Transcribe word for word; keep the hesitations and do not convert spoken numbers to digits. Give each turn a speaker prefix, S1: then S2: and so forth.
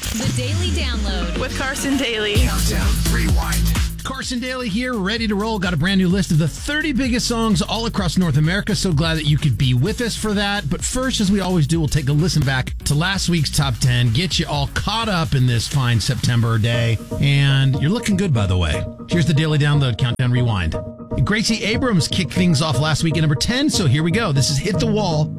S1: The Daily Download
S2: with Carson Daly.
S3: Countdown Rewind.
S4: Carson Daly here, ready to roll. Got a brand new list of the thirty biggest songs all across North America. So glad that you could be with us for that. But first, as we always do, we'll take a listen back to last week's top ten, get you all caught up in this fine September day. And you're looking good, by the way. Here's the Daily Download Countdown Rewind. Gracie Abrams kicked things off last week at number ten, so here we go. This is Hit the Wall